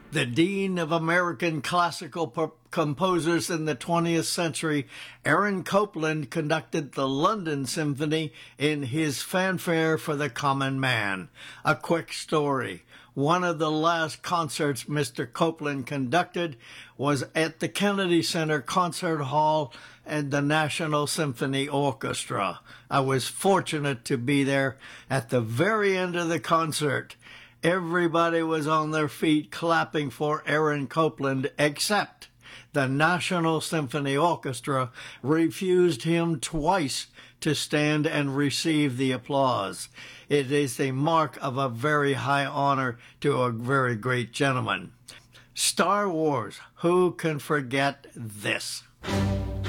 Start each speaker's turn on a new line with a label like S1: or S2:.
S1: The dean of American classical composers in the 20th century, Aaron Copland, conducted the London Symphony in his Fanfare for the Common Man. A quick story. One of the last concerts Mr. Copland conducted was at the Kennedy Center Concert Hall and the National Symphony Orchestra. I was fortunate to be there at the very end of the concert. Everybody was on their feet clapping for Aaron Copland, except the National Symphony Orchestra refused him twice to stand and receive the applause. It is a mark of a very high honor to a very great gentleman. Star Wars, who can forget this?